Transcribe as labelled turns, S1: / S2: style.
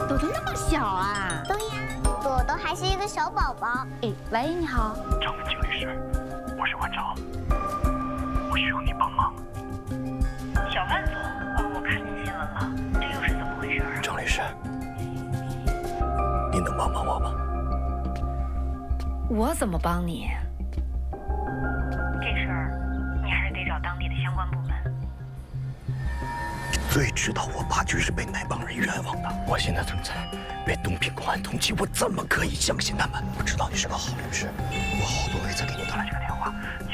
S1: 朵朵那么小啊？
S2: 对呀，朵朵还是一个小宝宝。
S1: 哎，喂，你好，
S3: 张文静律师，我是馆长，我需要你帮忙。
S4: 小万总，我看见新闻了，这又是怎么回事啊？
S3: 张律师，你能帮帮我吗？
S1: 我怎么帮你？
S4: 这事儿你还是得找当地的相关部门。
S3: 最知道我爸局是被那帮人冤枉的。我现在正在被东平公安通缉，我怎么可以相信他们？我知道你是个好律师，我好多回才给你打来这个电话，你